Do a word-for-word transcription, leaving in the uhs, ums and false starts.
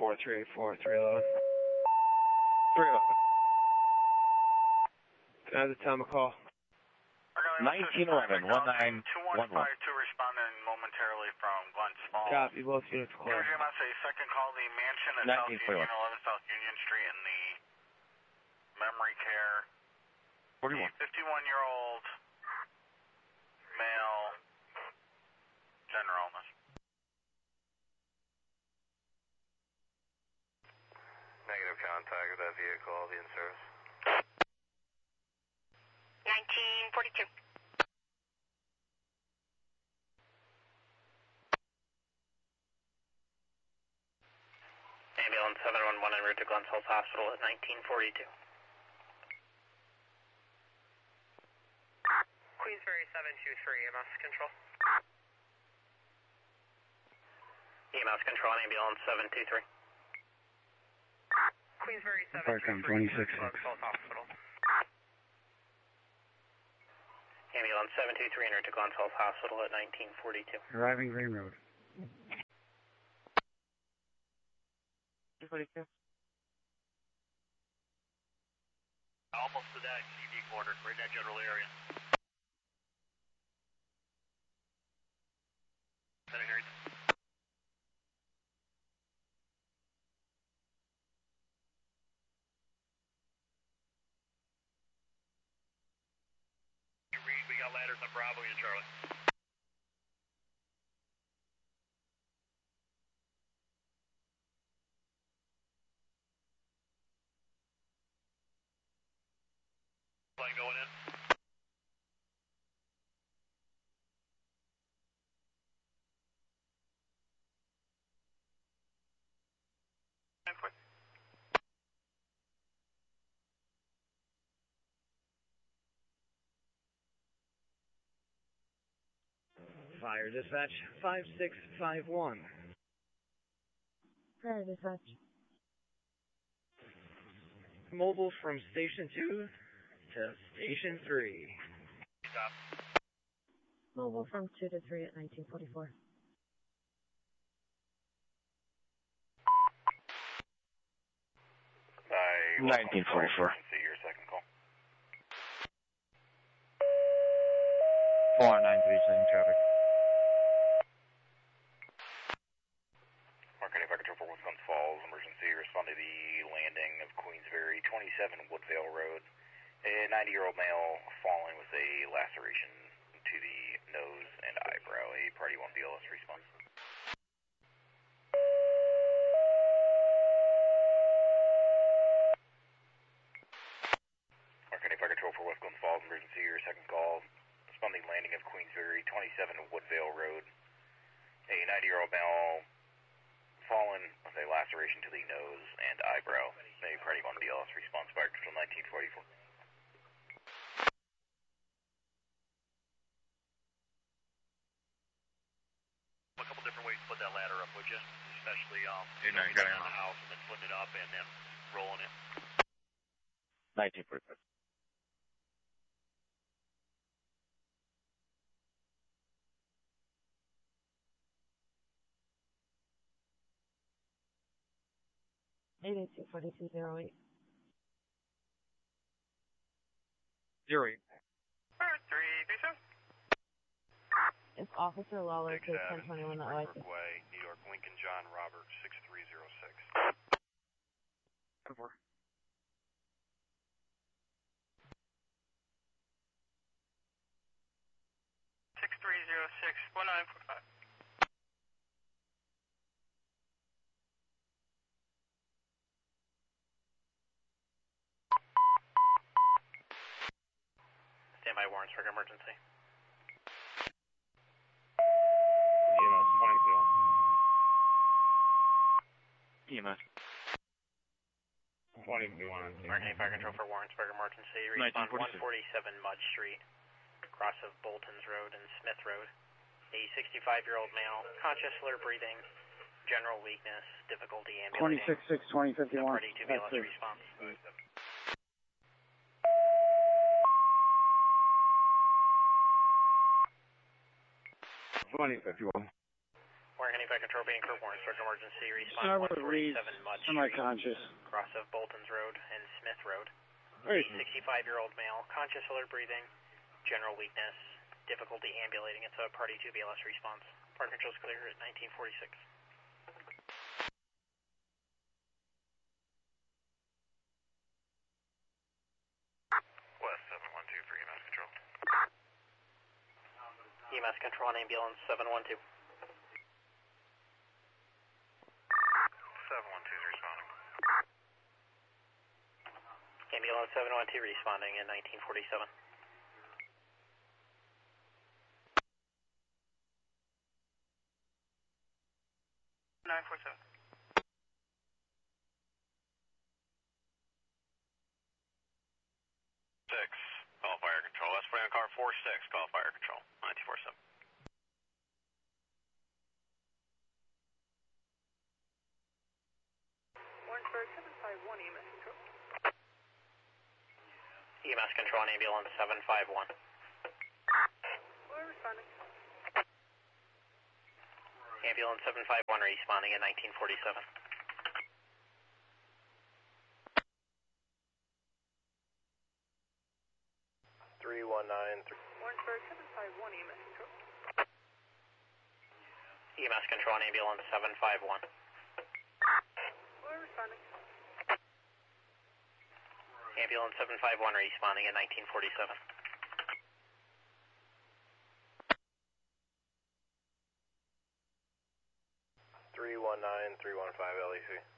four three eight four, three eleven. three eleven. Can I have the time of call? nineteen eleven, one nine one one. two responding momentarily from Glens Falls. Copy, both units clear. Here's M S A second call, the mansion at South Union, eleven South Union Street in the memory care. forty-one. fifty-one-year-old male general illness. Negative contact with that vehicle, I'll be in service. nineteen forty-two. Ambulance seven one one en route to Glens Falls Hospital at nineteen forty-two. Queensbury seven two three, E M S control. E M S control on ambulance seven two three. Queensbury seven two three, Glens Falls Hospital. Ambulance seven two three en route to Glens Falls Hospital at nineteen forty-two. Arriving Green Road. forty-two. Almost to that T V corner, right in that general area. Center hearing. Reed, we got ladders on Bravo and Charlie. Plane going in. Fire dispatch five six five one. Fire dispatch. Mobile from station two to station three. Stop. Mobile from two to three at nineteen forty-four. nineteen forty-four. See your second call. four nine three seven traffic. Mark Fire Control for Glens Falls, emergency, respond to the landing of Queensbury, twenty-seven Woodvale Road. A ninety-year-old male fallen with a laceration to the nose and eyebrow. A Party one B L S response. Mark Fire Control for West Glens Falls, emergency, your second call. Responding landing of Queensbury, twenty-seven Woodvale Road. A ninety-year-old male fallen with a laceration to the nose and eyebrow. A Party one B L S response by Control nineteen forty-four. A couple different ways to put that ladder up, would you? Especially um, You're not getting getting on on. the house and then putting it up and then rolling it. nineteen forty-five. eight eight two forty-two zero eight. Zero eight. three three seven. It's Officer Lawler to ten twenty-one at White. Way, New York, Lincoln John Robert, six three zero six. Four. six three zero six, one nine four five. Standby Warrensburg emergency. E M S twenty-two. E M S. twenty-one. Mark Fire Control for Warrensburg emergency. nineteen Respond one forty-six. forty-seven Mud Street, cross of Bolton's Road and Smith Road. A sixty-five-year-old male, conscious, slur breathing, general weakness, difficulty ambulating. twenty-six six twenty fifty-one. Party two B L S response. twenty fifty-one. Oregon ninety-five Control, Vancouver, Warren, start emergency, response Starboard one Reed, forty-seven Mud Street, semi-conscious. cross of Bolton's Road and Smith Road. Right. sixty-five-year-old male, conscious, alert, breathing, general weakness, difficulty ambulating. It's a Party two B L S response. Park control's clear at nineteen forty-six. West seven one two for E M S control. E M S control on ambulance seven one two. seven one two is responding. Ambulance seven one two responding in nineteen forty-seven. nine four seven. Six, call fire control. That's Freighter car four six, call fire control. nineteen forty-seven. Warrensburg seven five one E M S control. E M S control on ambulance seven five one. We're responding. Ambulance seven five one responding in nineteen forty-seven. three one nine three. Warrensburg seven five one E M S control. E M S control on ambulance seven five one. We're responding. Ambulance seven five one responding in nineteen forty-seven. three one nine three one five L E C.